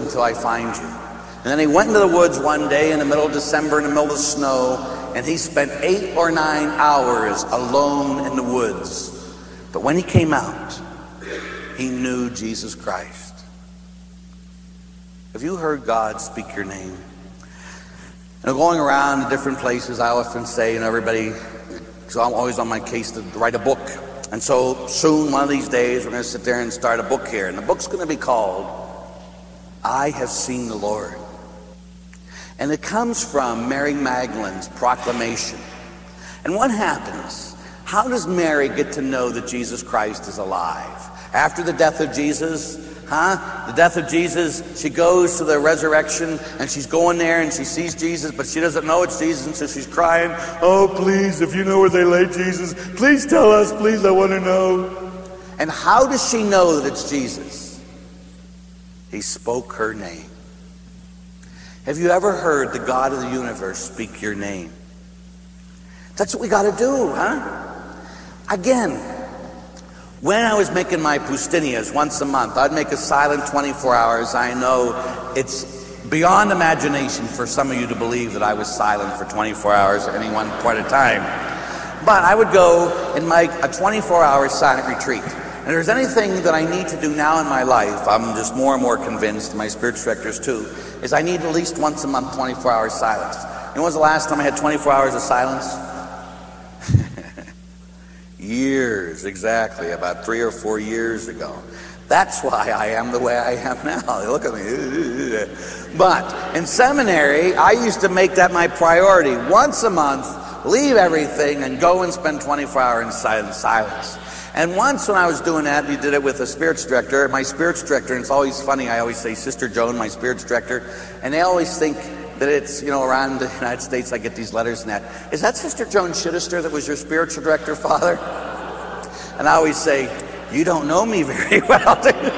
until I find you. And then he went into the woods one day in the middle of December, in the middle of the snow, and he spent 8 or 9 hours alone in the woods. But when he came out, he knew Jesus Christ. Have you heard God speak your name? And going around to different places, I often say, and everybody, because I'm always on my case to write a book. And so soon, one of these days, we're going to sit there and start a book here. And the book's going to be called, I Have Seen the Lord. And it comes from Mary Magdalene's proclamation. And what happens? How does Mary get to know that Jesus Christ is alive? After the death of Jesus, the death of Jesus, she goes to the resurrection, and she's going there, and she sees Jesus, but she doesn't know it's Jesus, and so she's crying, oh, please, if you know where they laid Jesus, please tell us, please, I want to know. And how does she know that it's Jesus? He spoke her name. Have you ever heard the God of the universe speak your name? That's what we got to do, Again, when I was making my Pustinias once a month, I'd make a silent 24 hours. I know it's beyond imagination for some of you to believe that I was silent for 24 hours at any one point of time. But I would go and make a 24-hour silent retreat. And if there's anything that I need to do now in my life, I'm just more and more convinced, my spiritual directors too, is I need at least once a month 24 hours silence. And when was the last time I had 24 hours of silence? Years, exactly, about 3 or 4 years ago. That's why I am the way I am now. Look at me. But in seminary, I used to make that my priority. Once a month, leave everything and go and spend 24 hours in silence. And once when I was doing that, we did it with a spiritual director. My spiritual director, and it's always funny, I always say Sister Joan, my spiritual director, and they always think that it's, around the United States I get these letters and that. Is that Sister Joan Chittister that was your spiritual director, Father? And I always say, you don't know me very well.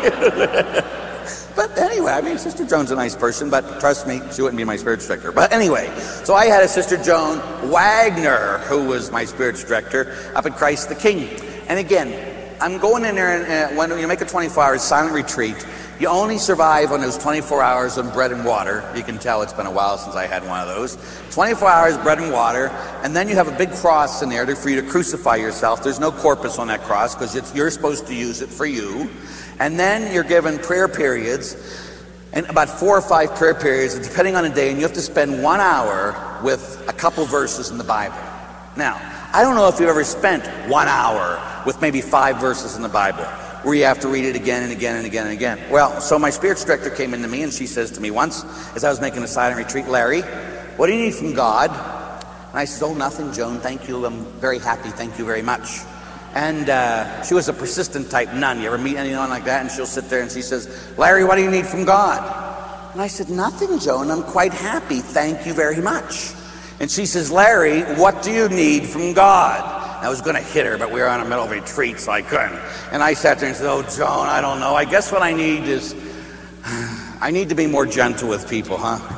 But anyway, Sister Joan's a nice person, but trust me, she wouldn't be my spiritual director. But anyway, so I had a Sister Joan Wagner, who was my spiritual director up at Christ the King. And again, I'm going in there, and when you make a 24-hour silent retreat, you only survive on those 24 hours of bread and water. You can tell it's been a while since I had one of those. 24 hours bread and water, and then you have a big cross in there for you to crucify yourself. There's no corpus on that cross because you're supposed to use it for you. And then you're given prayer periods, and about 4 or 5 prayer periods, depending on the day, and you have to spend 1 hour with a couple verses in the Bible. Now, I don't know if you've ever spent 1 hour with maybe 5 verses in the Bible, where you have to read it again and again and again and again. Well, so my spiritual director came into me and she says to me once, as I was making a silent retreat, Larry, what do you need from God? And I said, oh, nothing, Joan, thank you, I'm very happy, thank you very much. And she was a persistent type nun. You ever meet anyone like that? And she'll sit there and she says, Larry, what do you need from God? And I said, nothing, Joan, I'm quite happy, thank you very much. And she says, Larry, what do you need from God? I was going to hit her, but we were on a middle of a retreat, so I couldn't. And I sat there and said, oh, Joan, I don't know. I guess what I need is, I need to be more gentle with people,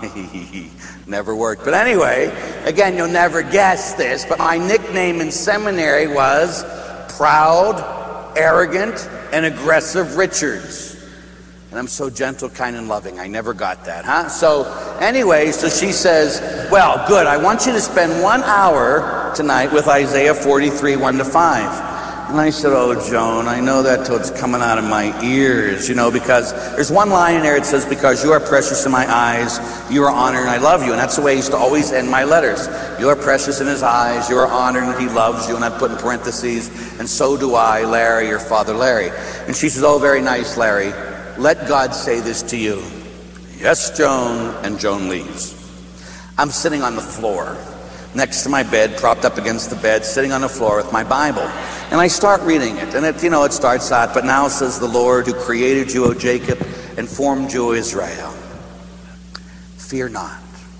Never worked. But anyway, again, you'll never guess this, but my nickname in seminary was Proud, Arrogant, and Aggressive Richards. And I'm so gentle, kind, and loving. I never got that, So anyway, so she says, well, good. I want you to spend 1 hour tonight with Isaiah 43, 1-5. And I said, oh, Joan, I know that till it's coming out of my ears, because there's one line in there. It says, because you are precious in my eyes, you are honored, and I love you. And that's the way I used to always end my letters. You are precious in his eyes, you are honored, and he loves you. And I put in parentheses, and so do I, Larry, your father, Larry. And she says, oh, very nice, Larry. Let God say this to you. Yes, Joan. And Joan leaves. I'm sitting on the floor next to my bed, propped up against the bed, sitting on the floor with my Bible. And I start reading it. And it starts out, but now says the Lord who created you, O Jacob, and formed you, O Israel. Fear not.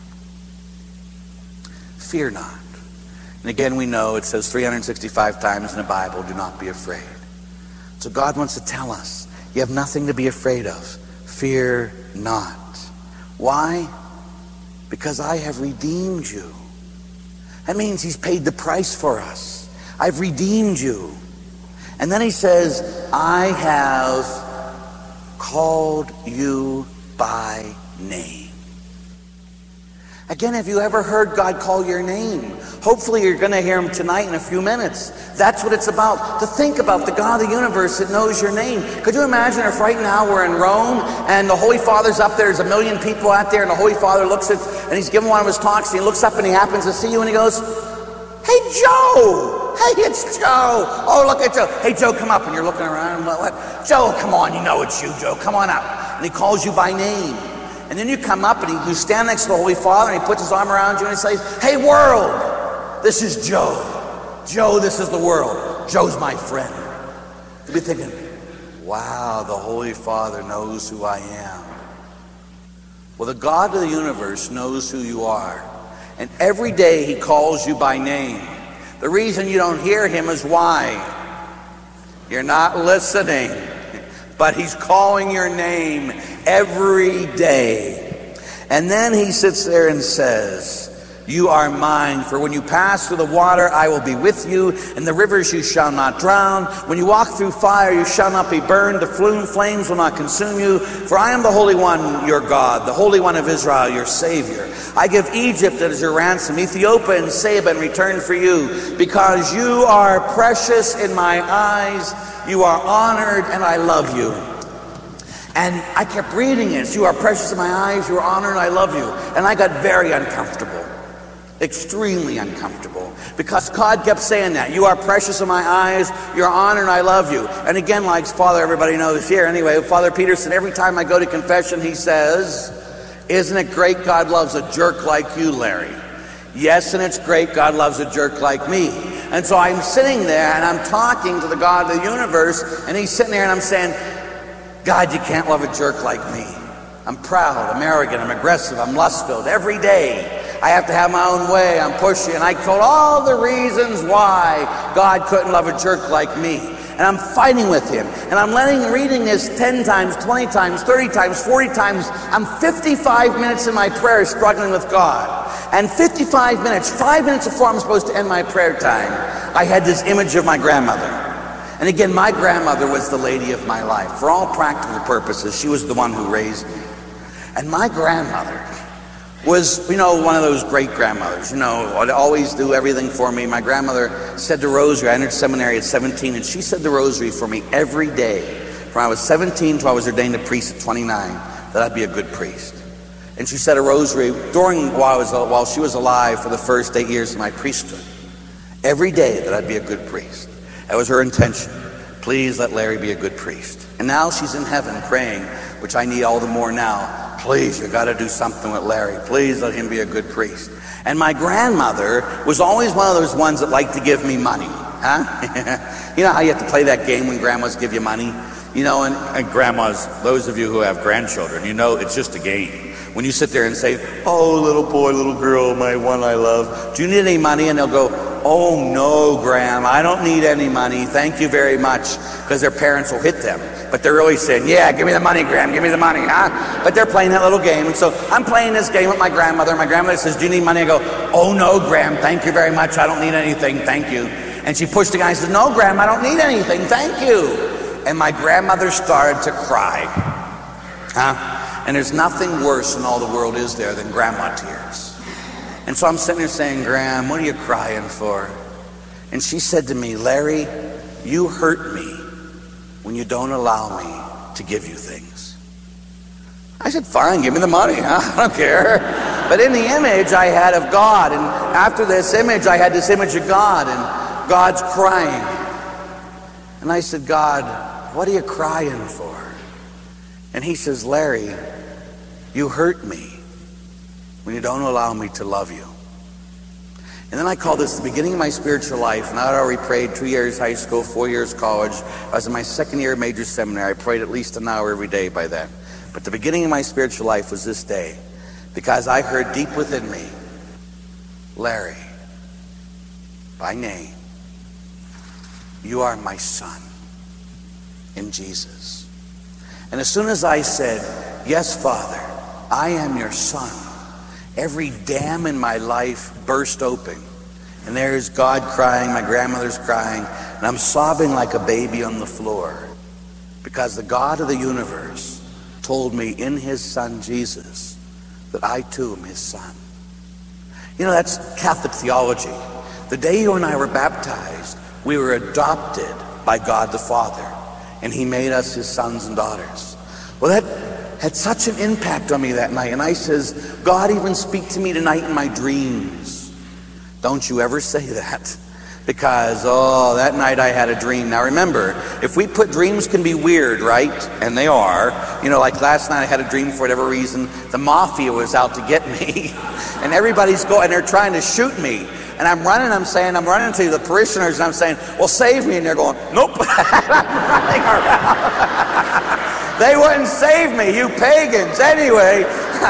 Fear not. And again, we know it says 365 times in the Bible, do not be afraid. So God wants to tell us, you have nothing to be afraid of. Fear not. Why? Because I have redeemed you. That means he's paid the price for us. I've redeemed you. And then he says, I have called you by name. Again, have you ever heard God call your name? Hopefully you're going to hear him tonight in a few minutes. That's what it's about, to think about the God of the universe that knows your name. Could you imagine if right now we're in Rome and the Holy Father's up there, there's a million people out there, and the Holy Father looks at, and he's giving one of his talks, and he looks up and he happens to see you and he goes, "Hey, Joe! Hey, it's Joe! Oh, look at Joe. Hey, Joe, come up." And you're looking around, what? "Joe, come on, you know it's you, Joe. Come on up." And he calls you by name. And then you come up and you stand next to the Holy Father and he puts his arm around you and he says, "Hey, world, this is Joe. Joe, this is the world. Joe's my friend." You'll be thinking, wow, the Holy Father knows who I am. Well, the God of the universe knows who you are. And every day he calls you by name. The reason you don't hear him is why? You're not listening. But he's calling your name every day. And then he sits there and says, "You are mine, for when you pass through the water, I will be with you. In the rivers you shall not drown. When you walk through fire, you shall not be burned. The flames will not consume you. For I am the Holy One, your God, the Holy One of Israel, your Savior. I give Egypt as your ransom, Ethiopia and Seba in return for you, because you are precious in my eyes. You are honored, and I love you." And I kept reading it. "You are precious in my eyes, you are honored, and I love you." And I got very uncomfortable. Extremely uncomfortable. Because God kept saying that. "You are precious in my eyes, you're honored, and I love you." And again, like Father, everybody knows here. Anyway, Father Peterson, every time I go to confession, he says, "Isn't it great God loves a jerk like you, Larry?" Yes, and it's great God loves a jerk like me. And so I'm sitting there and I'm talking to the God of the universe, and he's sitting there and I'm saying, "God, you can't love a jerk like me. I'm proud, I'm arrogant, I'm aggressive, I'm lust-filled. Every day I have to have my own way, I'm pushy." And I told all the reasons why God couldn't love a jerk like me. And I'm fighting with him. And I'm reading this 10 times, 20 times, 30 times, 40 times. I'm 55 minutes in my prayer struggling with God. And 55 minutes, 5 minutes before I'm supposed to end my prayer time, I had this image of my grandmother. And again, my grandmother was the lady of my life. For all practical purposes, she was the one who raised me. And my grandmother was, one of those great grandmothers, would always do everything for me. My grandmother said the rosary. I entered seminary at 17, and she said the rosary for me every day. From I was 17 till I was ordained a priest at 29, that I'd be a good priest. And she said a rosary while she was alive for the first 8 years of my priesthood. Every day that I'd be a good priest. That was her intention. Please let Larry be a good priest. And now she's in heaven praying, which I need all the more now. Please, you got to do something with Larry. Please let him be a good priest. And my grandmother was always one of those ones that liked to give me money. Huh? You know how you have to play that game when grandmas give you money? And grandmas, those of you who have grandchildren, it's just a game. When you sit there and say, "Oh, little boy, little girl, my one I love, do you need any money?" And they'll go, "Oh, no, Gram, I don't need any money. Thank you very much," because their parents will hit them. But they're really saying, "Yeah, give me the money, Gram, give me the money, huh?" But they're playing that little game. And so I'm playing this game with my grandmother. My grandmother says, "Do you need money?" I go, "Oh, no, Gram, thank you very much. I don't need anything, thank you." And she pushed the guy and says, "No, Gram, I don't need anything, thank you." And my grandmother started to cry. And there's nothing worse in all the world, is there, than grandma tears. And so I'm sitting there saying, "Gram, what are you crying for?" And she said to me, "Larry, you hurt me when you don't allow me to give you things." I said, "Fine, give me the money, huh? I don't care." But in the image I had of God, and after this image I had this image of God, and God's crying. And I said, "God, what are you crying for?" And he says, "Larry, you hurt me when you don't allow me to love you." And then I call this the beginning of my spiritual life. And I'd already prayed 2 years high school, 4 years college. I was in my second year of major seminary. I prayed at least an hour every day by then. But the beginning of my spiritual life was this day, because I heard deep within me, "Larry, by name, you are my son in Jesus." And as soon as I said, "Yes, Father, I am your son," every dam in my life burst open. And there's God crying, my grandmother's crying, and I'm sobbing like a baby on the floor. Because the God of the universe told me in his son Jesus that I too am his son. You know, that's Catholic theology. The day you and I were baptized, we were adopted by God the Father, and he made us his sons and daughters. Well, that had such an impact on me that night, and I says, God, even speak to me tonight in my dreams. Don't you ever say that, because, that night I had a dream. Now remember, if we put dreams can be weird, right? And they are. You know, like last night I had a dream for whatever reason. The mafia was out to get me. And everybody's going, and they're trying to shoot me. And I'm running to the parishioners, and I'm saying, well, save me. And they're going, nope. I'm running around. They wouldn't save me, you pagans. Anyway.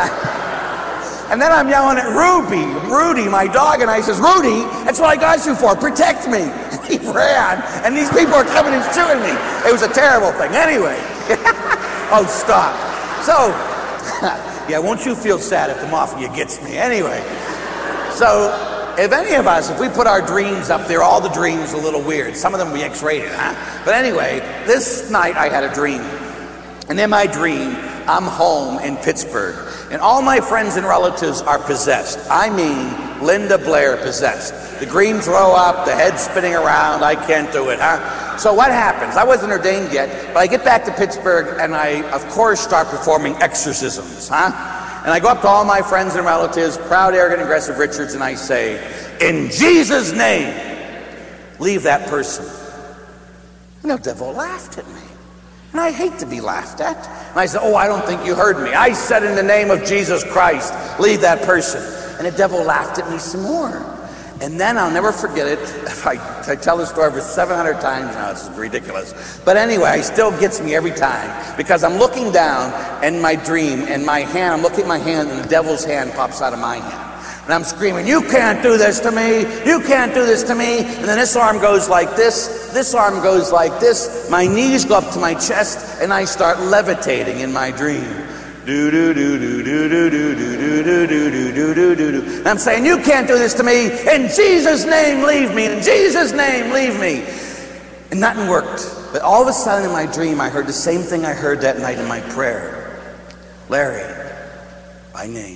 And then I'm yelling at Rudy, my dog, and I says, Rudy, that's what I got you for, protect me. And he ran, and these people are coming and shooting me. It was a terrible thing. Anyway, oh, stop. So, yeah, won't you feel sad if the mafia gets me? Anyway, so if any of us, if we put our dreams up there, all the dreams are a little weird. Some of them we X-rated, huh? But anyway, this night I had a dream. And in my dream, I'm home in Pittsburgh. And all my friends and relatives are possessed. I mean, Linda Blair possessed. The green throw up, the head spinning around. I can't do it, huh? So what happens? I wasn't ordained yet, but I get back to Pittsburgh and I, of course, start performing exorcisms, huh? And I go up to all my friends and relatives, proud, arrogant, aggressive Richards, and I say, in Jesus' name, leave that person. And the devil laughed at me. And I hate to be laughed at. And I said, oh, I don't think you heard me. I said in the name of Jesus Christ, leave that person. And the devil laughed at me some more. And then I'll never forget it. I tell the story over 700 times now. It's ridiculous. But anyway, it still gets me every time. Because I'm looking down in my dream, and my hand, I'm looking at my hand, and the devil's hand pops out of my hand. And I'm screaming, you can't do this to me. You can't do this to me. And then this arm goes like this. This arm goes like this. My knees go up to my chest, and I start levitating in my dream. Do do do do do do do do do do do do do do. And I'm saying, you can't do this to me. In Jesus' name, leave me. In Jesus' name, leave me. And nothing worked. But all of a sudden in my dream, I heard the same thing I heard that night in my prayer. Larry, by name.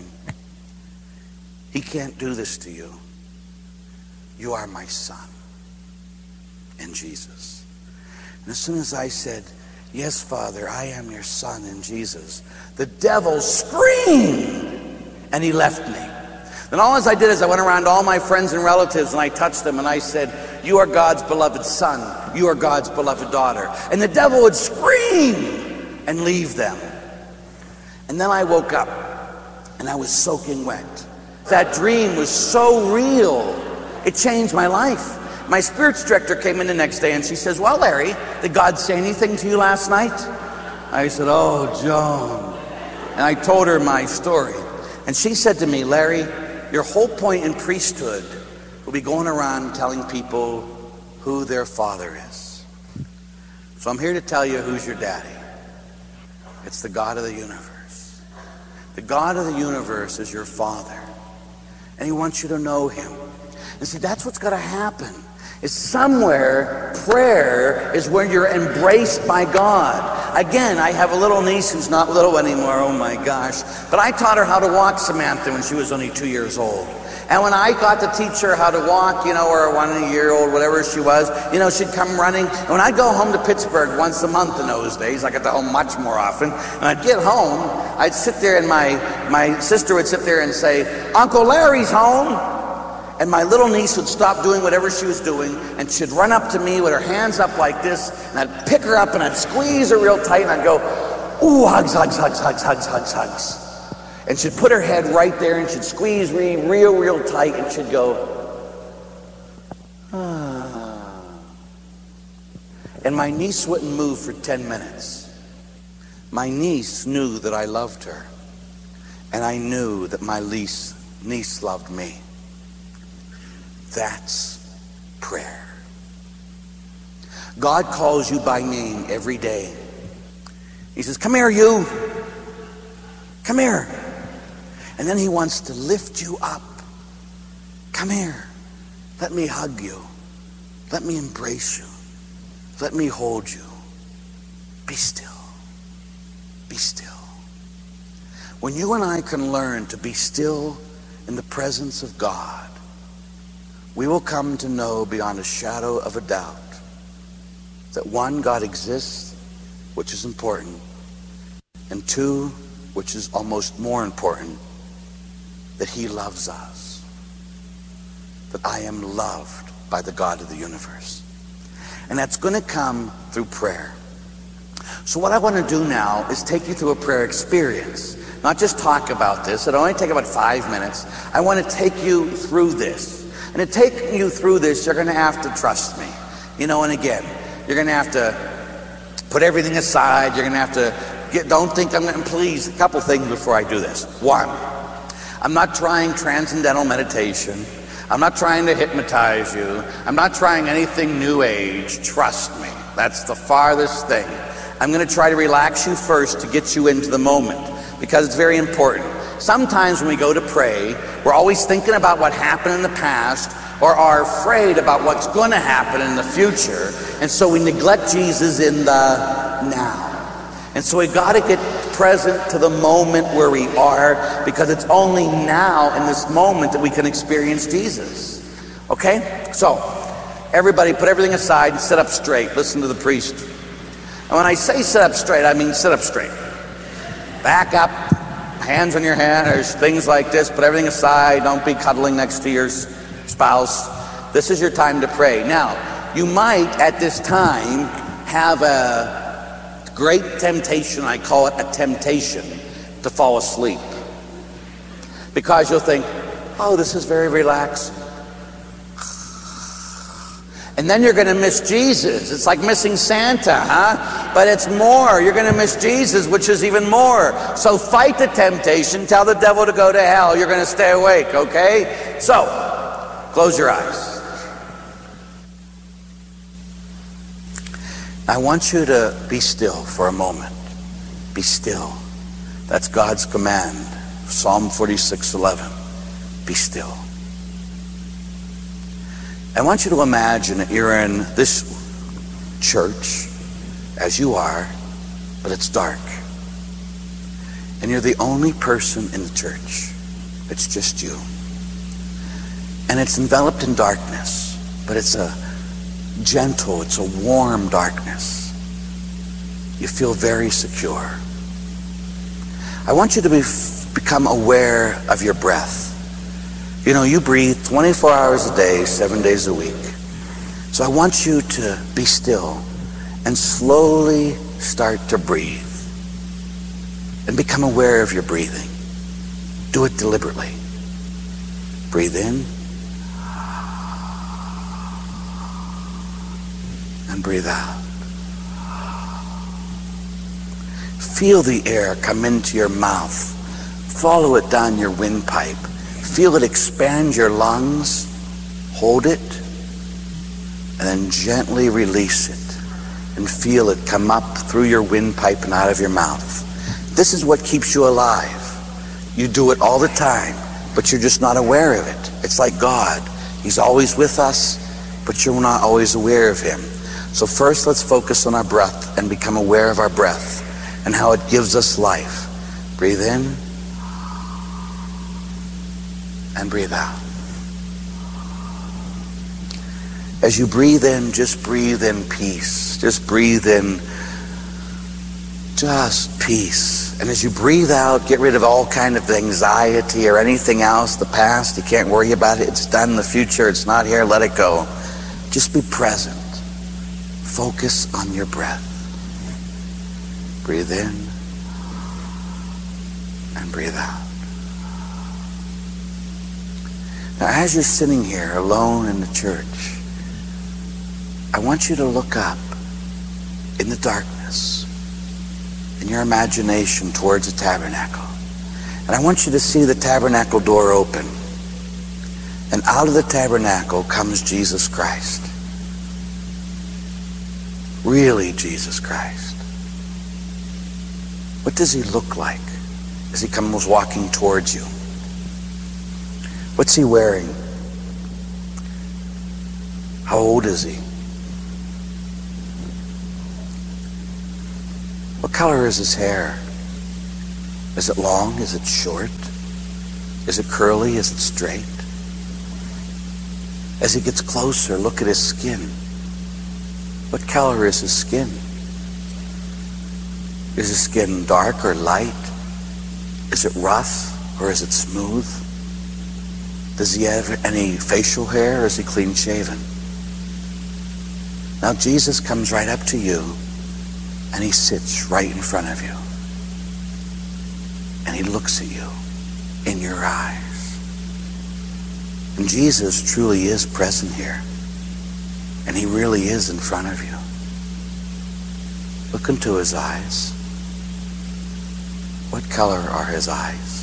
He can't do this to you. You are my son in Jesus. And as soon as I said, yes, Father, I am your son in Jesus, the devil screamed and he left me. Then all I did is I went around to all my friends and relatives and I touched them and I said, you are God's beloved son. You are God's beloved daughter. And the devil would scream and leave them. And then I woke up and I was soaking wet. That dream was so real, it changed my life. My spirits director came in the next day and she says, well, Larry, did God say anything to you last night? I said, oh, Joan. And I told her my story. And she said to me, Larry, your whole point in priesthood will be going around telling people who their father is. So I'm here to tell you who's your daddy. It's the God of the universe. The God of the universe is your father. And he wants you to know him. And see, that's what's got to happen. Is somewhere, prayer is where you're embraced by God. Again, I have a little niece who's not little anymore, oh my gosh. But I taught her how to walk, Samantha, when she was only 2 years old. And when I got to teach her how to walk, or 1 year old, whatever she was, she'd come running. And when I'd go home to Pittsburgh once a month in those days, I got to home much more often, and I'd get home, I'd sit there and my sister would sit there and say, Uncle Larry's home. And my little niece would stop doing whatever she was doing, and she'd run up to me with her hands up like this, and I'd pick her up and I'd squeeze her real tight, and I'd go, ooh, hugs, hugs, hugs, hugs, hugs, hugs, hugs. And she'd put her head right there and she'd squeeze me real tight, and she'd go, ah. And my niece wouldn't move for 10 minutes. My niece knew that I loved her, and I knew that my niece loved me. That's prayer. God calls you by name every day. He says, come here, you. Come here. And then he wants to lift you up. Come here. Let me hug you. Let me embrace you. Let me hold you. Be still. Be still. When you and I can learn to be still in the presence of God, we will come to know beyond a shadow of a doubt that one, God exists, which is important, and two, which is almost more important, that he loves us, that I am loved by the God of the universe. And that's going to come through prayer. So what I want to do now is take you through a prayer experience. Not just talk about this. It'll only take about 5 minutes. I want to take you through this. And to take you through this, you're going to have to trust me. And again, you're going to have to put everything aside. You're going to have to don't think I'm going to, please, a couple things before I do this. One, I'm not trying transcendental meditation. I'm not trying to hypnotize you. I'm not trying anything new age. Trust me. That's the farthest thing. I'm going to try to relax you first to get you into the moment, because it's very important. Sometimes when we go to pray, we're always thinking about what happened in the past or are afraid about what's going to happen in the future. And so we neglect Jesus in the now. And so we got to get present to the moment where we are, because it's only now in this moment that we can experience Jesus. Okay? So, everybody put everything aside and sit up straight. Listen to the priest. And when I say sit up straight, I mean sit up straight. Back up, hands on your head, or things like this. Put everything aside. Don't be cuddling next to your spouse. This is your time to pray. Now, you might at this time have a great temptation, I call it a temptation, to fall asleep. Because you'll think, oh, this is very relaxing. And then you're going to miss Jesus. It's like missing Santa, huh? But it's more. You're going to miss Jesus, which is even more. So fight the temptation. Tell the devil to go to hell. You're going to stay awake, okay? So, close your eyes. I want you to be still for a moment. Be still. That's God's command. Psalm 46:11. Be still. I want you to imagine that you're in this church, as you are, but it's dark. And you're the only person in the church. It's just you. And it's enveloped in darkness, but it's a gentle, it's a warm darkness. You feel very secure. I want you to become aware of your breath. You breathe 24 hours a day, 7 days a week. So I want you to be still and slowly start to breathe. And become aware of your breathing. Do it deliberately. Breathe in. And breathe out. Feel the air come into your mouth. Follow it down your windpipe. Feel it expand your lungs. Hold it. And then gently release it. And feel it come up through your windpipe and out of your mouth. This is what keeps you alive. You do it all the time, but you're just not aware of it. It's like God. He's always with us, but you're not always aware of him. So first, let's focus on our breath and become aware of our breath and how it gives us life. Breathe in and breathe out. As you breathe in, just breathe in peace. Just breathe in just peace. And as you breathe out, get rid of all kind of anxiety or anything else. The past, you can't worry about it. It's done. The future, it's not here. Let it go. Just be present. Focus on your breath. Breathe in and breathe out. Now, as you're sitting here alone in the church, I want you to look up in the darkness in your imagination towards the tabernacle. And I want you to see the tabernacle door open. And out of the tabernacle comes Jesus Christ. Really Jesus Christ. What does he look like as he comes walking towards you? What's he wearing? How old is he? What color is his hair? Is it long? Is it short? Is it curly? Is it straight? As he gets closer, look at his skin. What color is his skin? Is his skin dark or light? Is it rough or is it smooth? Does he have any facial hair or is he clean shaven? Now Jesus comes right up to you and he sits right in front of you. And he looks at you in your eyes. And Jesus truly is present here. And he really is in front of you. Look into his eyes. What color are his eyes?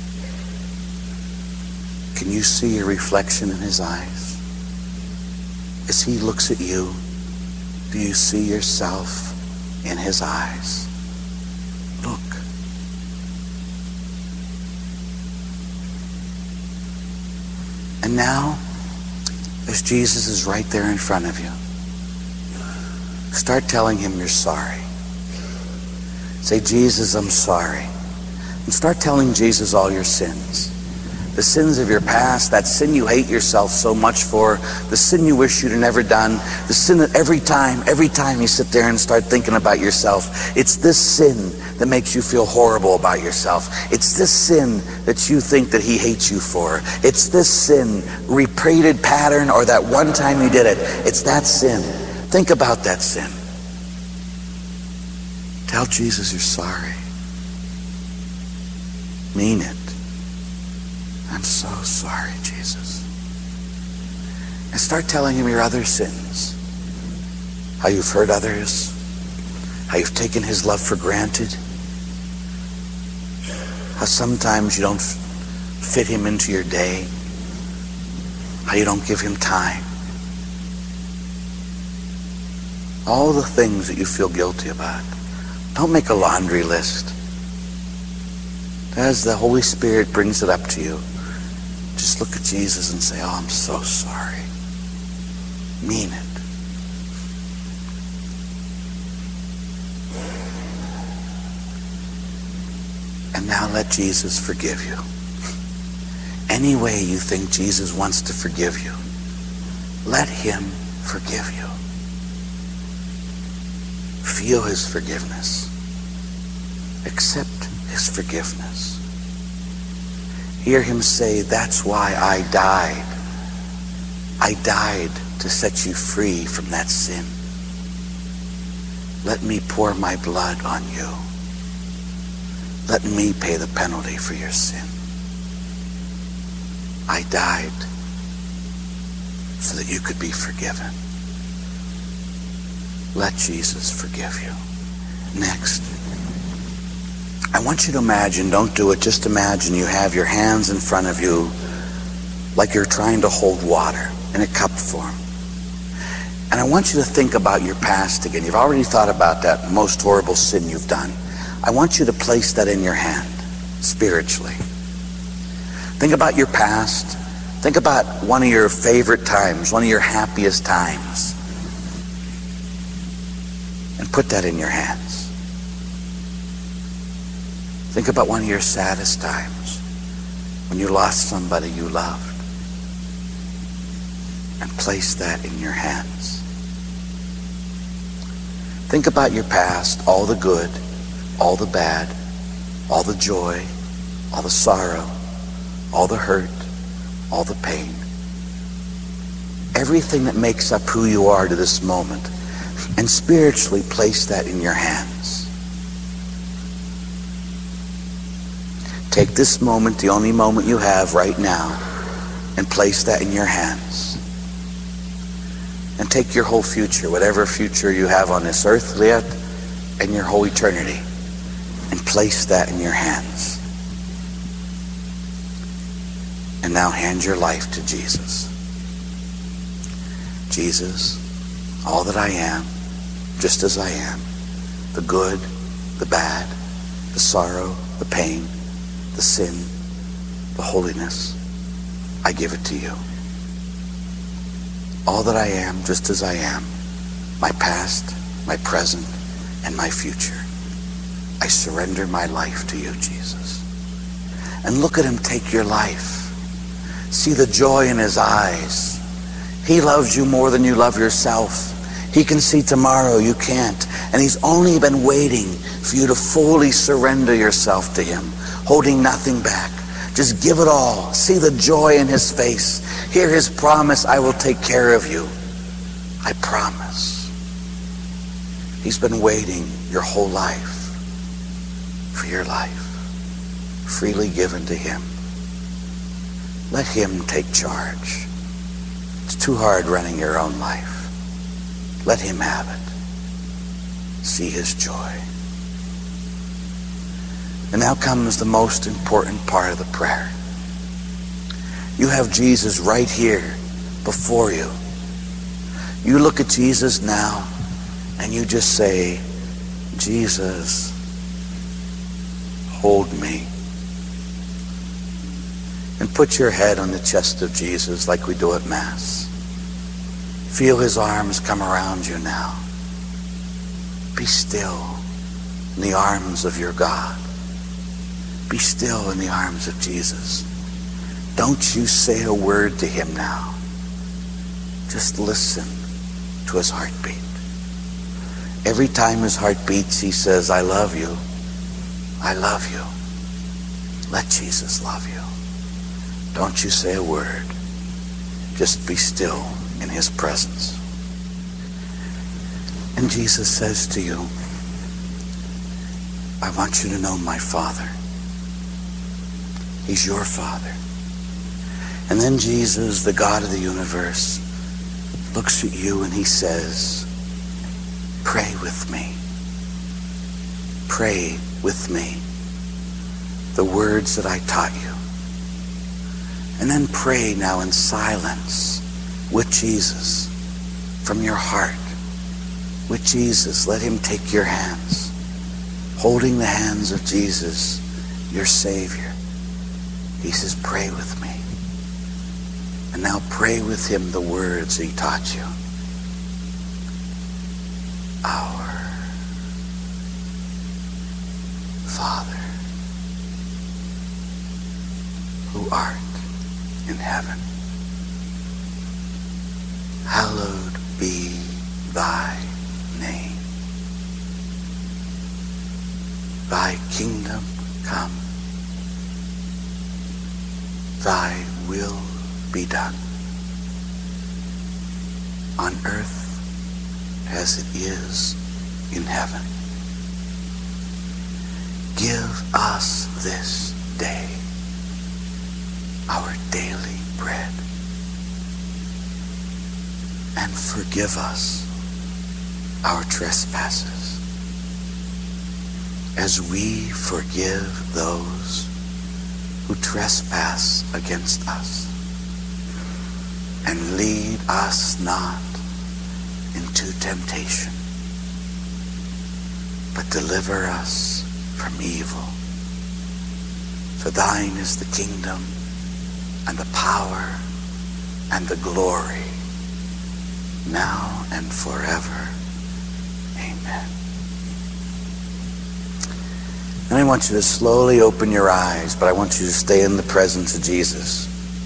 Can you see a reflection in his eyes? As he looks at you, do you see yourself in his eyes? Look. And now, as Jesus is right there in front of you, start telling him you're sorry. Say, Jesus, I'm sorry. And start telling Jesus all your sins. The sins of your past, that sin you hate yourself so much for, the sin you wish you'd have never done, the sin that every time you sit there and start thinking about yourself, it's this sin that makes you feel horrible about yourself. It's this sin that you think that he hates you for. It's this sin, repeated pattern, or that one time you did it. It's that sin. Think about that sin. Tell Jesus you're sorry. Mean it. I'm so sorry, Jesus. And start telling him your other sins. How you've hurt others. How you've taken his love for granted. How sometimes you don't fit him into your day. How you don't give him time. All the things that you feel guilty about. Don't make a laundry list. As the Holy Spirit brings it up to you, just look at Jesus and say, oh, I'm so sorry. Mean it. And now let Jesus forgive you. Any way you think Jesus wants to forgive you, let him forgive you. Feel his forgiveness. Accept his forgiveness. Hear him say, that's why I died. I died to set you free from that sin. Let me pour my blood on you. Let me pay the penalty for your sin. I died so that you could be forgiven. Let Jesus forgive you. Next, I want you to imagine, don't do it, just imagine you have your hands in front of you like you're trying to hold water in a cup form. And I want you to think about your past again. You've already thought about that most horrible sin you've done. I want you to place that in your hand, spiritually. Think about your past. Think about one of your favorite times, one of your happiest times. And put that in your hands. Think about one of your saddest times, when you lost somebody you loved. And place that in your hands. Think about your past, all the good, all the bad, all the joy, all the sorrow, all the hurt, all the pain. Everything that makes up who you are to this moment. And spiritually place that in your hands. Take this moment, the only moment you have right now, and place that in your hands. And take your whole future, whatever future you have on this earth yet, and your whole eternity, and place that in your hands. And now hand your life to Jesus. Jesus, all that I am, just as I am, the good, the bad, the sorrow, the pain, the sin, the holiness, I give it to you. All that I am, just as I am, my past, my present, and my future. I surrender my life to you, Jesus. And look at him take your life. See the joy in his eyes. He loves you more than you love yourself. He can see tomorrow, you can't. And he's only been waiting for you to fully surrender yourself to him, holding nothing back. Just give it all. See the joy in his face. Hear his promise, I will take care of you. I promise. He's been waiting your whole life for your life, freely given to him. Let him take charge. It's too hard running your own life. Let him have it. See his joy. And now comes the most important part of the prayer. You have Jesus right here before you. You look at Jesus now and you just say, Jesus, hold me. And put your head on the chest of Jesus like we do at Mass. Feel his arms come around you now. Be still in the arms of your God. Be still in the arms of Jesus. Don't you say a word to him now. Just listen to his heartbeat. Every time his heart beats, he says, I love you. I love you. Let Jesus love you. Don't you say a word. Just be still in his presence. And Jesus says to you, I want you to know my Father. He's your Father. And then Jesus, the God of the universe, looks at you and he says, pray with me. Pray with me the words that I taught you. And then pray now in silence with Jesus from your heart. With Jesus, let him take your hands, holding the hands of Jesus, your Savior. He says, pray with me. And now pray with him the words he taught you. Our Father, who art in heaven, hallowed be thy name. Thy kingdom come. Thy will be done. On earth as it is in heaven. Give us this day our daily bread. And forgive us our trespasses as we forgive those who trespass against us. And lead us not into temptation, but deliver us from evil. For thine is the kingdom and the power and the glory, now and forever. Amen. And I want you to slowly open your eyes, but I want you to stay in the presence of Jesus.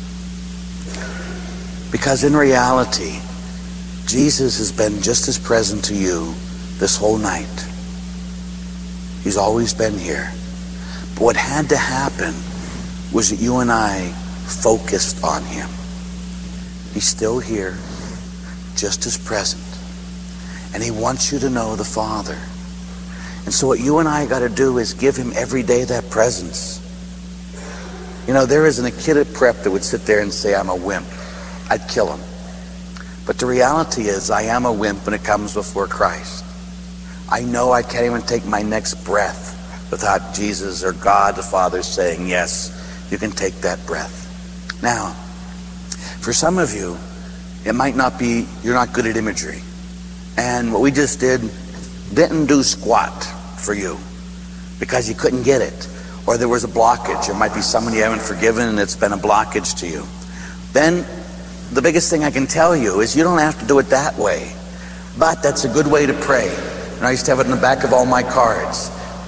Because in reality, Jesus has been just as present to you this whole night. He's always been here. But what had to happen was that you and I focused on him. He's still here, just as present. And he wants you to know the Father. And so what you and I got to do is give him every day that presence. You know, there isn't a kid at prep that would sit there and say, I'm a wimp. I'd kill him. But the reality is, I am a wimp when it comes before Christ. I know I can't even take my next breath without Jesus or God the Father saying, yes, you can take that breath. Now, for some of you, it might not be, you're not good at imagery. And what we just didn't do squat for you because you couldn't get it. Or there was a blockage. There might be someone you haven't forgiven and it's been a blockage to you. Then the biggest thing I can tell you is you don't have to do it that way. But that's a good way to pray. And I used to have it in the back of all my cards.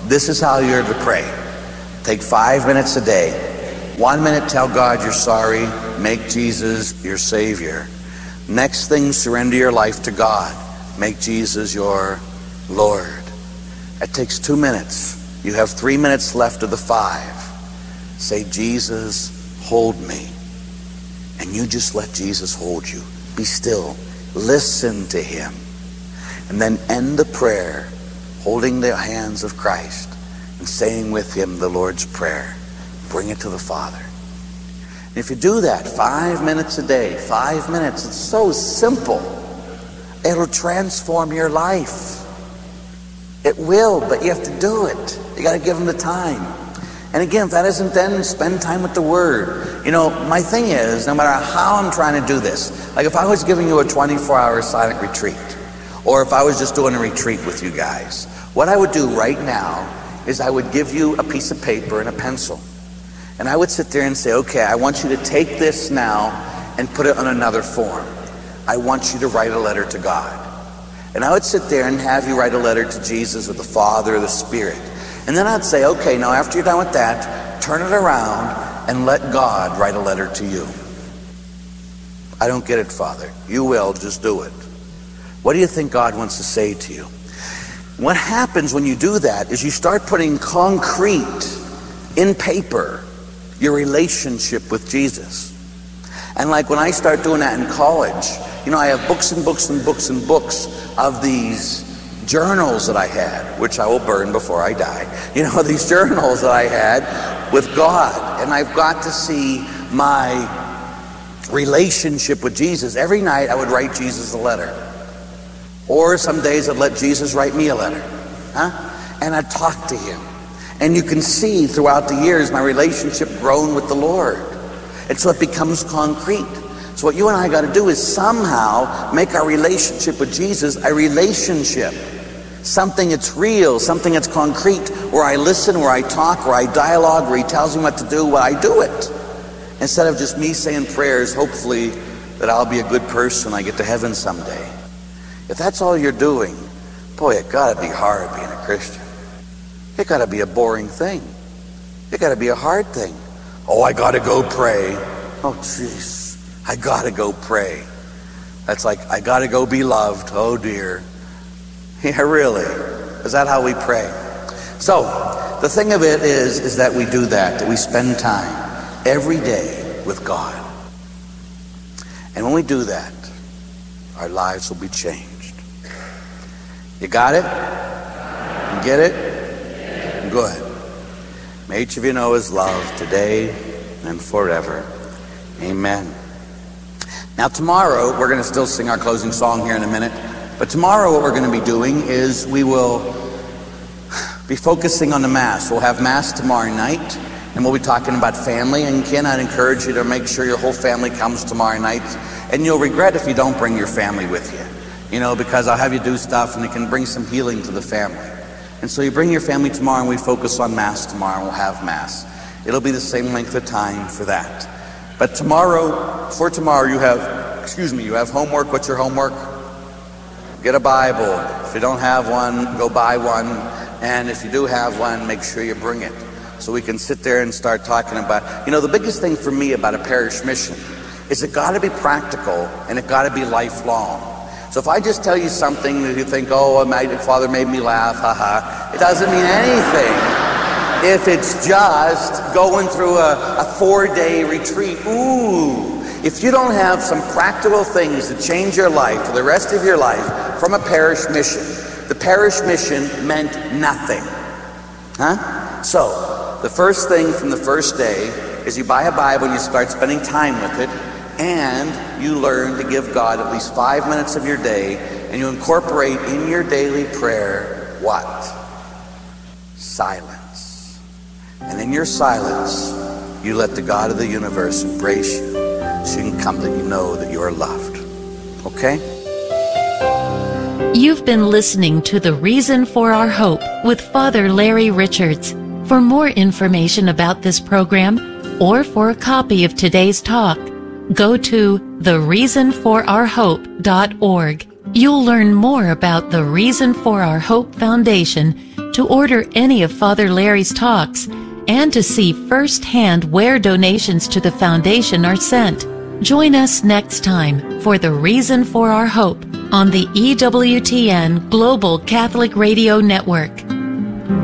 this is how you're to pray. Take 5 minutes a day. 1 minute, tell God you're sorry. Make Jesus your Savior. Next thing, surrender your life to God. Make Jesus your Lord. It takes 2 minutes. You have 3 minutes left of the 5. Say, Jesus, hold me. And you just let Jesus hold you. Be still. Listen to him. And then end the prayer holding the hands of Christ and saying with him the Lord's Prayer. Bring it to the Father. And if you do that 5 minutes a day, 5 minutes, it's so simple. It'll transform your life. It will, but you have to do it. You got to give him the time. And again, if that isn't, then spend time with the Word. You know, my thing is, no matter how I'm trying to do this, like if I was giving you a 24-hour silent retreat, or if I was just doing a retreat with you guys, what I would do right now is I would give you a piece of paper and a pencil. And I would sit there and say, okay, I want you to take this now and put it on another form. I want you to write a letter to God. And I would sit there and have you write a letter to Jesus or the Father or the Spirit. And then I'd say, okay, now after you're done with that, turn it around and let God write a letter to you. I don't get it, Father. You will, just do it. What do you think God wants to say to you? What happens when you do that is you start putting concrete in paper your relationship with Jesus. And like when I start doing that in college, you know, I have books and books and books and books of these journals that I had, which I will burn before I die. You know, these journals that I had with God. And I've got to see my relationship with Jesus. Every night I would write Jesus a letter. Or some days I'd let Jesus write me a letter. And I'd talk to him. And you can see throughout the years my relationship grown with the Lord. And so it becomes concrete. So what you and I got to do is somehow make our relationship with Jesus a relationship. Something that's real, something that's concrete, where I listen, where I talk, where I dialogue, where he tells me what to do, where I do it. Instead of just me saying prayers, hopefully that I'll be a good person, I get to heaven someday. If that's all you're doing, boy, it got to be hard being a Christian. It got to be a boring thing. It got to be a hard thing. Oh, I got to go pray. Oh, jeez. I got to go pray. That's like, I got to go be loved. Oh, dear. Yeah, really. Is that how we pray? So, the thing of it is that we do that we spend time every day with God. And when we do that, our lives will be changed. You got it? You get it? Good. May each of you know his love today and forever. Amen. Now tomorrow, we're going to still sing our closing song here in a minute. But tomorrow what we're going to be doing is we will be focusing on the Mass. We'll have Mass tomorrow night. And we'll be talking about family. And Ken, I'd encourage you to make sure your whole family comes tomorrow night. And you'll regret if you don't bring your family with you. You know, because I'll have you do stuff and it can bring some healing to the family. And so you bring your family tomorrow and we focus on Mass tomorrow and we'll have Mass. It'll be the same length of time for that. But tomorrow, you have homework. What's your homework? Get a Bible. If you don't have one, go buy one. And if you do have one, make sure you bring it. So we can sit there and start talking about, you know, the biggest thing for me about a parish mission is it got to be practical and it got to be lifelong. So if I just tell you something that you think, oh, my father made me laugh, haha, it doesn't mean anything. If it's just going through a 4-day retreat, ooh. If you don't have some practical things to change your life for the rest of your life from a parish mission, the parish mission meant nothing. So, the first thing from the first day is you buy a Bible and you start spending time with it, and you learn to give God at least 5 minutes of your day, and you incorporate in your daily prayer what? Silence. And in your silence, you let the God of the universe embrace you so you can come to know that you are loved. Okay? You've been listening to The Reason for Our Hope with Father Larry Richards. For more information about this program or for a copy of today's talk, go to thereasonforourhope.org. You'll learn more about the Reason for Our Hope Foundation, to order any of Father Larry's talks, and to see firsthand where donations to the foundation are sent. Join us next time for The Reason for Our Hope on the EWTN Global Catholic Radio Network.